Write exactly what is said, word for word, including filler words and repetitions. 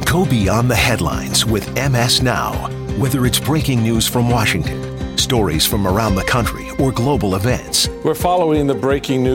Go beyond the headlines with M S Now. Whether it's breaking news from Washington, stories from around the country, or global events. We're following the breaking news